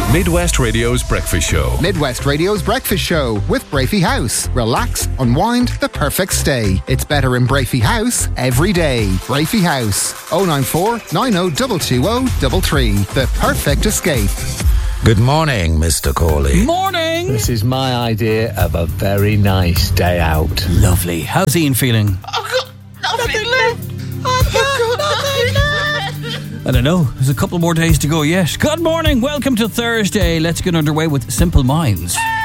Midwest Radio's Breakfast Show. Midwest Radio's Breakfast Show with Brafey House. Relax, unwind, the perfect stay. It's better in Brafey House every day. Brafey House, 094 90 The perfect escape. Good morning, Mr. Corley. Morning! This is my idea of a very nice day out. Lovely. How's Ian feeling? Nothing left. I don't know. There's a couple more days to go yet. Good morning. Welcome to Thursday. Let's get underway with Simple Minds.